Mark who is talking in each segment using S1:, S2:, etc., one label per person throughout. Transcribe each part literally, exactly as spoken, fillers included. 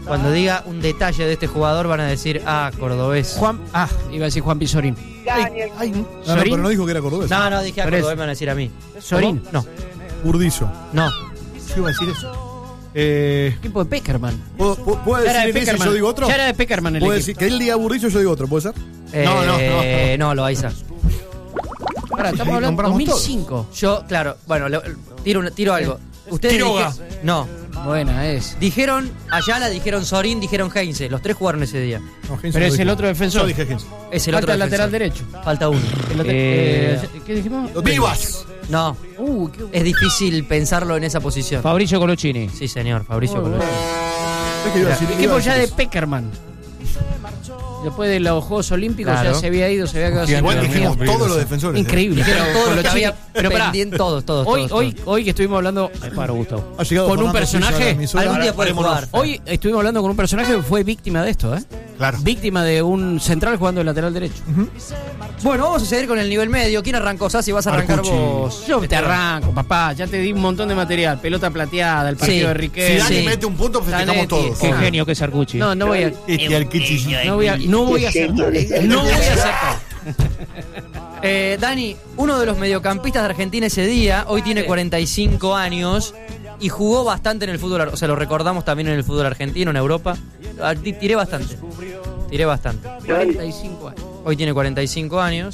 S1: Cuando diga un detalle de este jugador van a decir, ah, cordobés.
S2: Juan, ah, iba a decir Juan Pizorín.
S3: Ay, ay,
S4: no, no, pero no dijo que era cordobés.
S1: No, no, dije a
S2: Pero
S1: cordobés,
S2: es-
S1: me van a decir a mí.
S2: Sorín.
S1: No,
S4: Burdillo.
S1: no.
S4: Yo iba a decir eso. Eh,
S2: Equipo de Peckerman.
S4: ¿Puedo, puedo- puedo
S2: Ya era
S4: decir
S2: de
S4: ese y
S2: Peckerman.
S4: yo digo otro?
S2: Ya era de Peckerman el
S4: ¿Puedo
S2: equipo.
S4: decir que él diga Burdillo y yo digo otro? ¿Puede ser?
S1: Eh,
S4: No, no, no.
S1: No, Loaiza.
S2: Pará, estamos
S4: Ahí
S2: hablando de
S4: compramos
S2: dos mil cinco.
S1: Yo, claro, bueno, lo- tiro, un- tiro algo. Ustedes
S5: Quiroga.
S1: dije- No.
S2: Buena es.
S1: Dijeron Ayala, dijeron Sorín, dijeron Heinze. Los tres jugaron ese día.
S4: No, Heinze
S2: Pero
S4: no
S2: es
S4: dije.
S2: el otro defensor.
S4: Yo dije Heinze.
S1: Es el
S2: Falta
S1: otro
S2: el lateral
S1: defensor.
S2: derecho.
S1: Falta uno.
S2: El later-
S1: Eh,
S2: eh, ¿Qué dijimos?
S4: Lo tengo.
S5: ¡Vivas!
S1: No,
S2: Uh, qué
S1: es difícil pensarlo en esa posición.
S2: Fabricio Colochini.
S1: Sí, señor, Fabricio
S2: Muy
S1: Colón.
S4: Es que iba a decir- iba
S2: Equipo
S4: a
S2: ya
S4: decir
S2: de
S4: eso.
S2: Peckerman. Después de los Juegos Olímpicos
S1: Claro.
S2: ya se había ido, se había quedado sin
S5: Igual
S4: Igual dijimos
S5: Peligroso.
S4: todos los defensores. ¿eh?
S2: Increíble.
S1: Dijeron
S2: Pero
S1: todos los que
S2: Colochini-
S1: había
S2: pero pará,
S1: pendiente, todos, todos,
S2: hoy,
S1: todos,
S2: hoy,
S1: todos.
S2: hoy que estuvimos hablando. Me paro, Gustavo.
S4: Ha llegado
S2: Con un
S4: Fernando Suizo a la
S2: personaje.
S4: emisora.
S1: Algún día puede
S5: Parémonos.
S1: jugar.
S2: Hoy estuvimos hablando con un personaje que fue víctima de esto, ¿eh?
S5: Claro.
S2: Víctima de un central jugando de lateral derecho.
S1: Bueno, vamos a seguir con el nivel medio. ¿Quién arrancó? Sassi, vas a arrancar
S4: Arcucci.
S1: vos.
S2: Yo te arranco, papá. Ya te di un montón de material. Pelota plateada, el partido
S1: Sí.
S2: de
S5: Si
S2: Riquelme.
S5: Dani
S1: Sí.
S5: mete un punto, festejamos
S2: Zanetti.
S5: todos.
S2: Qué
S5: Ah.
S2: genio que es Arcucci. No, no voy a.
S4: Este Arquichi.
S2: No voy a, no voy a acertar. No voy a acertar.
S1: Eh, Dani, uno de los mediocampistas de Argentina ese día, hoy tiene cuarenta y cinco años y jugó bastante en el fútbol, ar- o sea, lo recordamos también en el fútbol argentino, en Europa. Ah, ti- Tiré bastante. Tiré bastante.
S2: cuarenta y cinco años.
S1: Hoy tiene cuarenta y cinco años.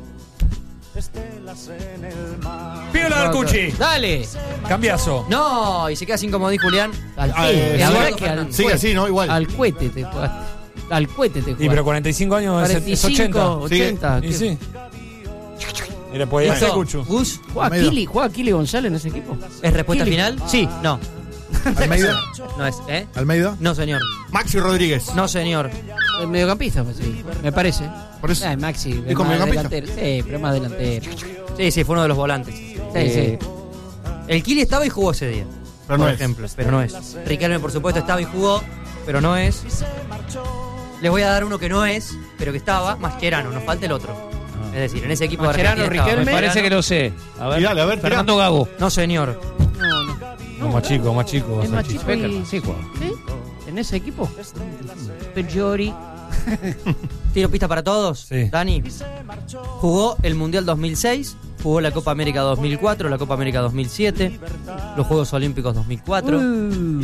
S5: Piola Arcucci.
S2: Dale.
S5: Cambiazo.
S1: No, y se queda sin comodín Julián.
S2: Al
S4: Ah,
S2: eh,
S4: eh,
S2: la
S1: Eduardo
S2: verdad que al
S1: Fernández.
S4: Sigue
S2: cohete.
S4: así, ¿no? Igual.
S2: Al cohete te jugaste. Al cohete te
S5: Y
S2: jugaste.
S5: pero cuarenta y cinco años es-
S2: cuarenta y
S5: es
S2: cinco,
S5: ochenta.
S2: ochenta.
S5: Y
S2: ¿qué?
S5: sí. Mira, podía
S1: Listo.
S5: ser Cucho.
S1: Gus,
S2: ¿Juega
S4: Almeida.
S2: Kili, ¿Juega Kili González en ese equipo?
S1: ¿es respuesta
S2: Kili.
S1: final?
S2: Sí.
S1: No,
S4: Almeida.
S1: no es, ¿eh?
S4: Almeida.
S1: No, señor.
S5: Maxi Rodríguez.
S1: No, señor.
S2: El mediocampista, pues, sí, me parece.
S4: Por eso.
S2: Ah, Maxi, es
S4: ¿Dijo
S2: más
S4: mediocampista?
S2: delantero. Sí, pero más delantero.
S1: Sí, sí, fue uno de los volantes.
S2: Sí,
S1: Eh,
S2: sí.
S1: El Kili estaba y jugó ese día.
S4: Pero
S1: por
S4: no es.
S1: ejemplo, pero no es. Riquelme, por supuesto, estaba y jugó, pero no es. Les voy a dar uno que no es, pero que estaba, Mascherano, nos falta el otro. Es decir, en ese equipo
S2: Mascherano,
S1: de Argentina estaba
S2: Riquelme.
S6: Me parece que
S1: Mascherano.
S6: lo sé. A ver.
S4: Tirale, a ver,
S6: Fernando Gago.
S1: No, señor.
S2: No, no.
S5: No, más chico, más chico.
S2: Es más chico y-
S6: Peckerman, sí, juega.
S2: ¿Sí? ¿En ese equipo? Pejori.
S1: Tiro pista para todos.
S5: Sí.
S1: Dani. Jugó el Mundial dos mil seis, jugó la Copa América dos mil cuatro, la Copa América dos mil siete, los Juegos Olímpicos dos mil cuatro.
S2: Uh.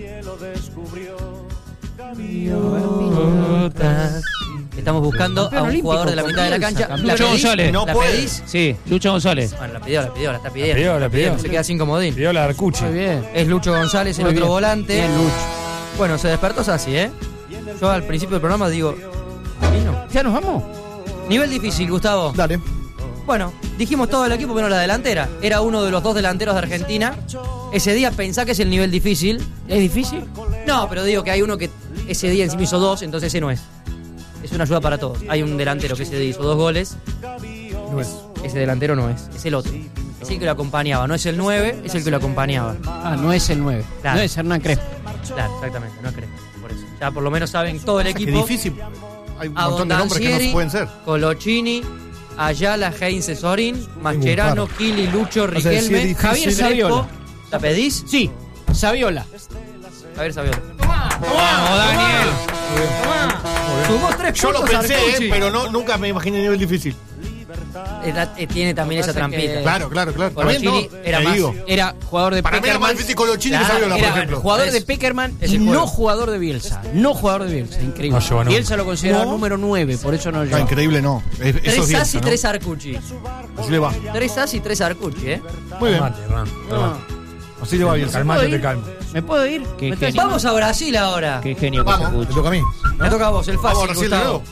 S1: Estamos buscando a
S2: Campeón
S1: un jugador
S2: olímpico
S1: de la
S2: con
S1: mitad de la
S2: Bielsa,
S1: cancha.
S2: campeón.
S1: ¿La
S6: Lucho
S1: pedís?
S6: González.
S5: No
S1: ¿La
S5: puede.
S1: pedís?
S6: Sí, Lucho González.
S1: Bueno, la pidió, la pidió, la está
S5: La
S1: pidiendo.
S5: pidió, la pidió.
S1: Se queda sin comodín.
S5: Piola Arcucci.
S2: Muy bien.
S1: Es Lucho González, el
S2: Muy
S1: otro
S2: bien.
S1: volante.
S2: Bien, Lucho.
S1: Bueno, se despertó así, ¿eh? Yo al principio del programa digo, ¿vino?
S2: ¿Ya nos vamos?
S1: Nivel difícil, Gustavo.
S4: Dale.
S1: Bueno, dijimos todo el equipo menos la delantera. Era uno de los dos delanteros de Argentina. Ese día pensá que es el nivel difícil.
S2: ¿Es difícil?
S1: No, pero digo que hay uno que ese día encima hizo dos, entonces ese no es. Es una ayuda para todos. Hay un delantero que ese día hizo dos goles.
S4: No es.
S1: Ese delantero no es, es el otro. Es el que lo acompañaba. No es el nueve, es el que lo acompañaba.
S2: Ah, no es el nueve.
S1: Claro.
S2: No es Hernán Crespo.
S1: Claro, exactamente, no creo. Por eso. Ya por lo menos saben todo el
S4: Qué
S1: equipo.
S4: difícil. Hay un montón de nombres que no
S1: Abondancieri,
S4: se pueden ser.
S1: Colochini, Ayala, Heinze, Sorín, Mascherano,
S4: par.
S1: Kili, Lucho,
S4: sea, si es
S1: Riquelme,
S4: difícil-
S2: Javier
S1: Crespo.
S2: Saviola.
S1: ¿La pedís?
S2: Sí, Saviola.
S1: Javier Saviola.
S6: Vamos, Daniel.
S1: Sumó tres
S5: Yo lo
S1: puntos
S5: pensé,
S1: Arcucci.
S5: eh, pero no, nunca me imaginé nivel difícil.
S1: Eh, eh, Tiene también esa
S2: Pasa
S1: trampita.
S2: que-
S4: Claro, claro, claro.
S1: Colochini
S4: Está bien, ¿no?
S1: era
S4: Te
S1: más.
S4: digo.
S2: Era jugador de
S5: Para mí era más
S2: Peckerman.
S5: difícil Colochini que
S1: Claro,
S5: Saviola, por
S2: Era
S5: ejemplo.
S2: jugador
S1: Es-
S2: de Peckerman
S1: es
S2: y
S1: el
S2: no
S1: juego.
S2: jugador de Bielsa. No jugador de Bielsa, increíble.
S5: No, yo no.
S2: Bielsa lo consideraba
S4: No.
S2: número nueve, por eso no
S4: Ah,
S2: llegó.
S4: increíble, no. Es- Eso
S1: Tres
S4: es
S1: As
S4: Bielsa,
S1: y
S4: ¿no?
S1: tres Arcucci.
S4: Así le va.
S1: Tres As y tres Arcucci, ¿eh?
S4: Muy bien.
S5: Calmate, Hernán, calmate.
S4: Así le va bien.
S5: Calmate,
S2: ¿Puedo
S5: te
S2: ir?
S5: calmo.
S2: ¿Me puedo ir?
S6: Qué
S2: ¿Me estás
S6: genio.
S1: Vamos a Brasil ahora.
S6: Qué genio que es
S4: Vamos, me
S6: Arcucci.
S4: toca a mí.
S1: Me toca a vos, el
S4: Vamos
S1: fácil,
S4: a Brasil de
S1: Gustavo.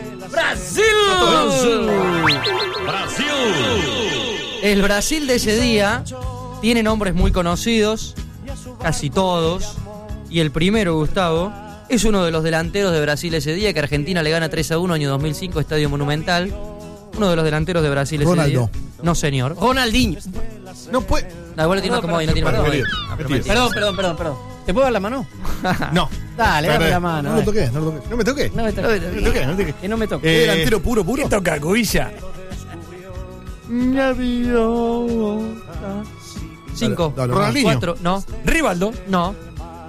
S4: nuevo.
S1: El Brasil de ese día tiene nombres muy conocidos, casi todos. Y el primero, Gustavo, es uno de los delanteros de Brasil ese día, que Argentina le gana tres a uno, año dos mil cinco, Estadio Monumental. Uno de los delanteros de Brasil ese
S4: Ronaldo.
S1: día. No, señor.
S2: Ronaldinho.
S4: No puede.
S1: No, igual lo tiene como ahí, no tiene
S4: Perdón,
S1: como ahí.
S4: querido.
S1: Ah, pero
S4: Querido.
S1: mentira.
S2: Perdón, perdón, perdón, perdón. ¿Te puedo dar la mano?
S4: No.
S2: Dale, dame
S4: Perdón.
S2: la mano.
S4: No lo
S2: dale.
S4: toqué, no lo toqué. No me toqué.
S2: No me toques.
S4: No me toqué, no me toqué.
S2: Que no me toque.
S4: ¿Qué
S5: Eh,
S4: delantero puro, puro?
S5: Toca, Cubilla.
S1: Cinco.
S4: Dale, dale,
S5: Ronaldinho.
S1: Cuatro. No,
S5: Rivaldo.
S1: no.